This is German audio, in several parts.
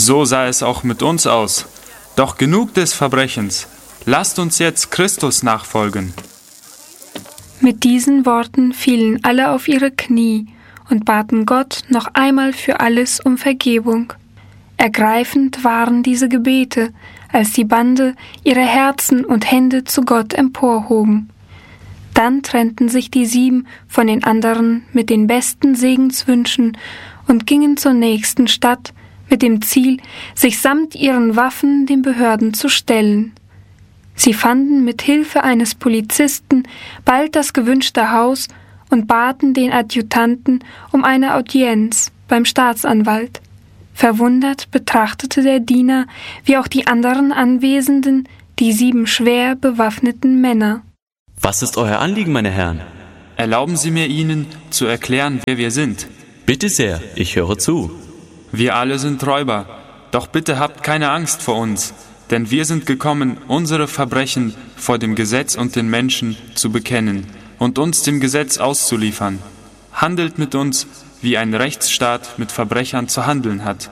So sah es auch mit uns aus. Doch genug des Verbrechens. Lasst uns jetzt Christus nachfolgen. Mit diesen Worten fielen alle auf ihre Knie und baten Gott noch einmal für alles um Vergebung. Ergreifend waren diese Gebete, als die Bande ihre Herzen und Hände zu Gott emporhoben. Dann trennten sich die 7 von den anderen mit den besten Segenswünschen und gingen zur nächsten Stadt mit dem Ziel, sich samt ihren Waffen den Behörden zu stellen. Sie fanden mit Hilfe eines Polizisten bald das gewünschte Haus und baten den Adjutanten um eine Audienz beim Staatsanwalt. Verwundert betrachtete der Diener, wie auch die anderen Anwesenden, die 7 schwer bewaffneten Männer. Was ist euer Anliegen, meine Herren? Erlauben Sie mir Ihnen zu erklären, wer wir sind. Bitte sehr, ich höre zu. Wir alle sind Räuber, doch bitte habt keine Angst vor uns, denn wir sind gekommen, unsere Verbrechen vor dem Gesetz und den Menschen zu bekennen und uns dem Gesetz auszuliefern. Handelt mit uns, wie ein Rechtsstaat mit Verbrechern zu handeln hat.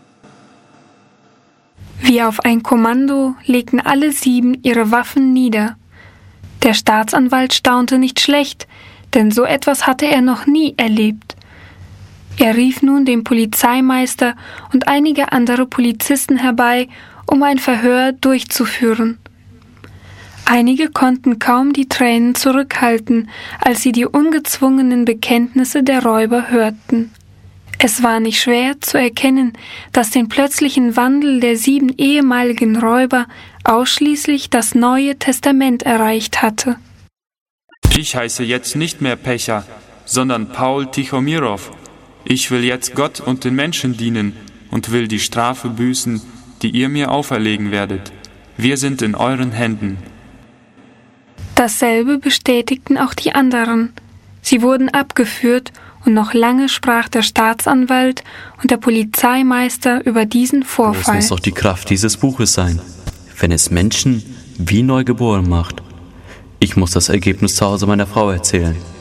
Wie auf ein Kommando legten alle 7 ihre Waffen nieder. Der Staatsanwalt staunte nicht schlecht, denn so etwas hatte er noch nie erlebt. Er rief nun den Polizeimeister und einige andere Polizisten herbei, um ein Verhör durchzuführen. Einige konnten kaum die Tränen zurückhalten, als sie die ungezwungenen Bekenntnisse der Räuber hörten. Es war nicht schwer zu erkennen, dass den plötzlichen Wandel der 7 ehemaligen Räuber ausschließlich das Neue Testament erreicht hatte. Ich heiße jetzt nicht mehr Pecha, sondern Paul Tichomirov. Ich will jetzt Gott und den Menschen dienen und will die Strafe büßen, die ihr mir auferlegen werdet. Wir sind in euren Händen. Dasselbe bestätigten auch die anderen. Sie wurden abgeführt und noch lange sprach der Staatsanwalt und der Polizeimeister über diesen Vorfall. Groß muss doch die Kraft dieses Buches sein, wenn es Menschen wie neugeboren macht. Ich muss das Ergebnis zu Hause meiner Frau erzählen.